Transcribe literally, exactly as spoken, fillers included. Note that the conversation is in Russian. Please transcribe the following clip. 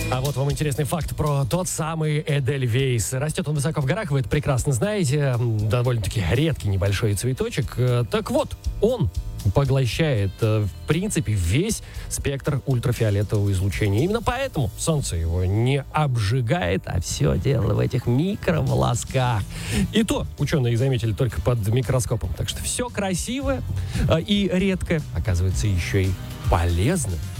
А вот вам интересный факт про тот самый Эдельвейс. Растет он высоко в горах, вы это прекрасно знаете. Довольно-таки редкий небольшой цветочек. Так вот, он поглощает, в принципе, весь спектр ультрафиолетового излучения. Именно поэтому солнце его не обжигает, а все дело в этих микроволосках. И то ученые заметили только под микроскопом. Так что все красивое и редкое оказывается еще и полезным.